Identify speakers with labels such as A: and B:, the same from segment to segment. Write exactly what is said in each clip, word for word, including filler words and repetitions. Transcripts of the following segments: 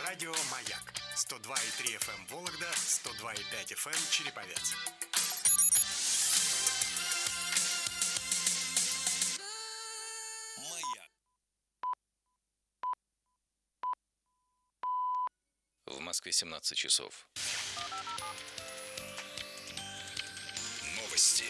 A: Радио «Маяк». сто два и три эф эм Вологда, сто два и пять эф эм Череповец.
B: «Маяк». В Москве семнадцать часов. Новости.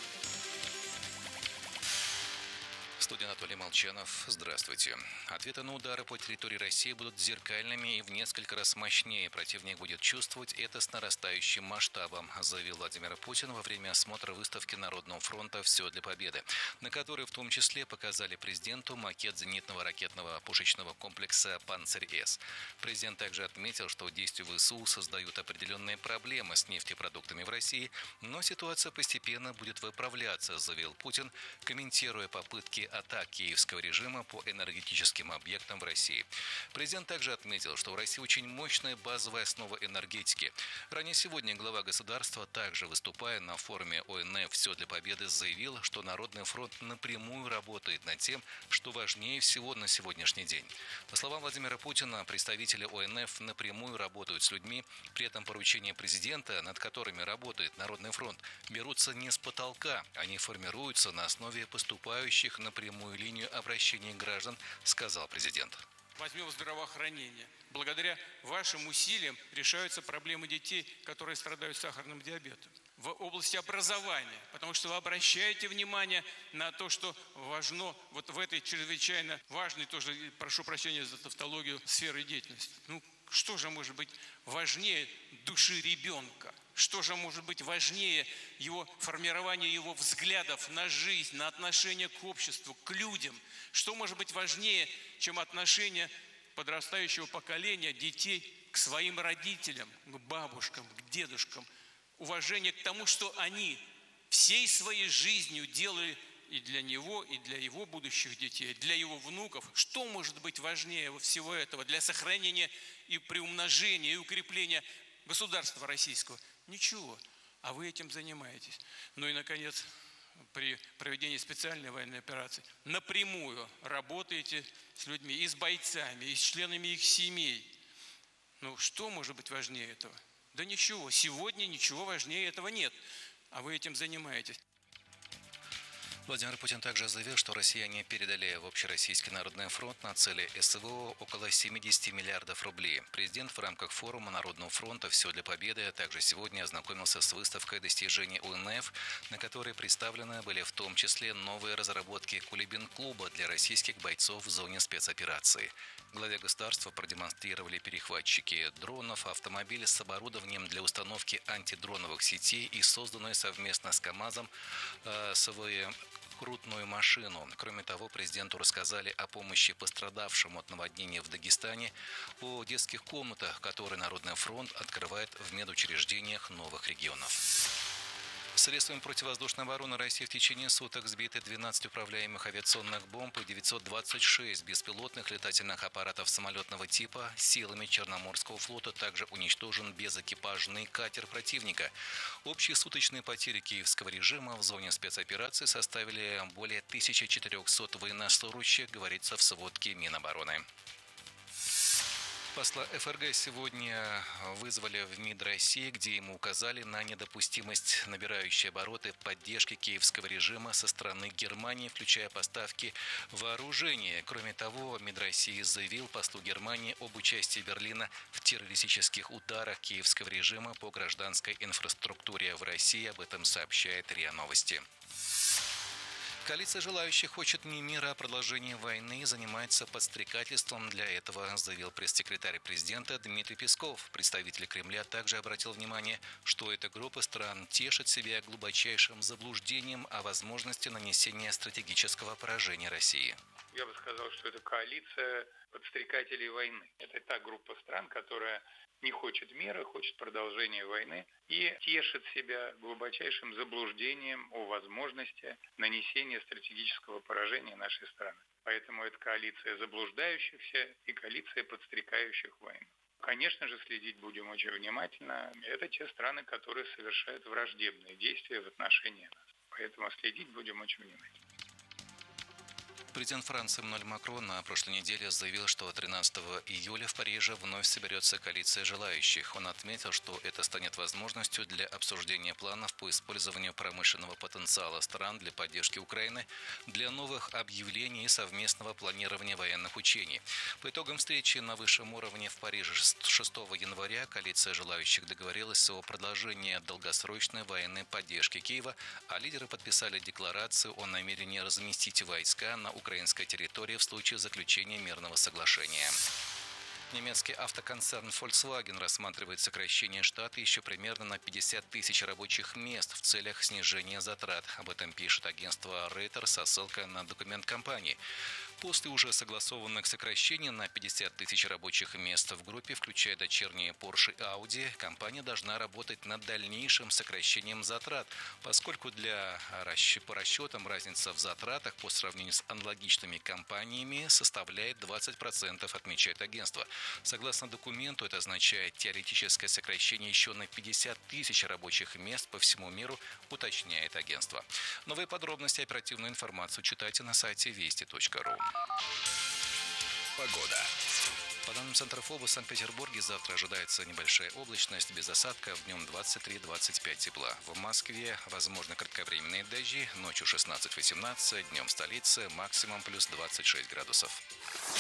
B: В студии Анатолий Молчанов. Здравствуйте. Ответы на удары по территории России будут зеркальными и в несколько раз мощнее. Противник будет чувствовать это с нарастающим масштабом, заявил Владимир Путин во время осмотра выставки Народного фронта «Все для победы», на которой в том числе показали президенту макет зенитного ракетного пушечного комплекса «Панцирь-С». Президент также отметил, что действия ВСУ создают определенные проблемы с нефтепродуктами в России, но ситуация постепенно будет выправляться, заявил Путин, комментируя попытки атак киевского режима по энергетическим объектам в России. Президент также отметил, что в России очень мощная базовая основа энергетики. Ранее сегодня глава государства, также выступая на форуме О Н Ф «Все для победы», заявил, что Народный фронт напрямую работает над тем, что важнее всего на сегодняшний день. По словам Владимира Путина, представители О Н Ф напрямую работают с людьми, при этом поручения президента, над которыми работает Народный фронт, берутся не с потолка, они формируются на основе поступающих на прямую линию обращений граждан, сказал президент.
C: Возьмем здравоохранение. Благодаря вашим усилиям решаются проблемы детей, которые страдают сахарным диабетом. В области образования, потому что вы обращаете внимание на то, что важно вот в этой чрезвычайно важной, тоже прошу прощения за тавтологию, сферы деятельности. Ну, что же может быть важнее души ребенка? Что же может быть важнее его формирования, его взглядов на жизнь, на отношение к обществу, к людям? Что может быть важнее, чем отношение подрастающего поколения детей к своим родителям, к бабушкам, к дедушкам? Уважение к тому, что они всей своей жизнью делали и для него, и для его будущих детей, для его внуков. Что может быть важнее всего этого для сохранения и приумножения, и укрепления государства российского? Ничего. А вы этим занимаетесь. Ну и, наконец, при проведении специальной военной операции напрямую работаете с людьми, и с бойцами, и с членами их семей. Ну, что может быть важнее этого? Да ничего. Сегодня ничего важнее этого нет. А вы этим занимаетесь.
B: Владимир Путин также заявил, что россияне передали в Общероссийский народный фронт на цели С В О около семьдесят миллиардов рублей. Президент в рамках форума Народного фронта «Все для победы» также сегодня ознакомился с выставкой достижений О Н Ф, на которой представлены были в том числе новые разработки Кулибин-клуба для российских бойцов в зоне спецоперации. Главе государства продемонстрировали перехватчики дронов, автомобили с оборудованием для установки антидроновых сетей и созданную совместно с КАМАЗом э, свою крутную машину. Кроме того, президенту рассказали о помощи пострадавшим от наводнения в Дагестане, о детских комнатах, которые Народный фронт открывает в медучреждениях новых регионов. Средствами противовоздушной обороны России в течение суток сбиты двенадцать управляемых авиационных бомб и девятьсот двадцать шесть беспилотных летательных аппаратов самолетного типа. Силами Черноморского флота также уничтожен безэкипажный катер противника. Общие суточные потери киевского режима в зоне спецоперации составили более тысячи четырехсот военнослужащих, говорится в сводке Минобороны. Посла Ф Р Г сегодня вызвали в МИД России, где ему указали на недопустимость набирающей обороты поддержки киевского режима со стороны Германии, включая поставки вооружения. Кроме того, МИД России заявил послу Германии об участии Берлина в террористических ударах киевского режима по гражданской инфраструктуре в России. Об этом сообщает РИА Новости. Коалиция желающих хочет не мира, а продолжения войны и занимается подстрекательством для этого, заявил пресс-секретарь президента Дмитрий Песков. Представитель Кремля также обратил внимание, что эта группа стран тешит себя глубочайшим заблуждением о возможности нанесения стратегического поражения России.
D: Я бы сказал, что это коалиция подстрекателей войны. Это та группа стран, которая не хочет мира, хочет продолжения войны и тешит себя глубочайшим заблуждением о возможности нанесения стратегического поражения нашей страны. Поэтому это коалиция заблуждающихся и коалиция подстрекающих войну. Конечно же, следить будем очень внимательно. Это те страны, которые совершают враждебные действия в отношении нас. Поэтому следить будем очень внимательно.
B: Президент Франции Эммануэль Макрон на прошлой неделе заявил, что тринадцатого июля в Париже вновь соберется коалиция желающих. Он отметил, что это станет возможностью для обсуждения планов по использованию промышленного потенциала стран для поддержки Украины, для новых объявлений и совместного планирования военных учений. По итогам встречи на высшем уровне в Париже шестого января коалиция желающих договорилась о продолжении долгосрочной военной поддержки Киева, а лидеры подписали декларацию о намерении разместить войска на украинской территории в случае заключения мирного соглашения. Немецкий автоконцерн Volkswagen рассматривает сокращение штата еще примерно на пятьдесят тысяч рабочих мест в целях снижения затрат. Об этом пишет агентство Reuters со ссылкой на документ компании. После уже согласованных сокращений на пятьдесят тысяч рабочих мест в группе, включая дочерние Porsche и Audi, компания должна работать над дальнейшим сокращением затрат, поскольку для по расчетам разница в затратах по сравнению с аналогичными компаниями составляет двадцать процентов, отмечает агентство. Согласно документу, это означает теоретическое сокращение еще на пятьдесят тысяч рабочих мест по всему миру, уточняет агентство. Новые подробности и оперативную информацию читайте на сайте вести точка ру.
A: Погода.
B: По данным Центра ФОБОС в Санкт-Петербурге завтра ожидается небольшая облачность, без осадков, днем двадцать три - двадцать пять тепла. В Москве возможны кратковременные дожди, ночью шестнадцать - восемнадцать, днем в столице максимум плюс двадцать шесть градусов.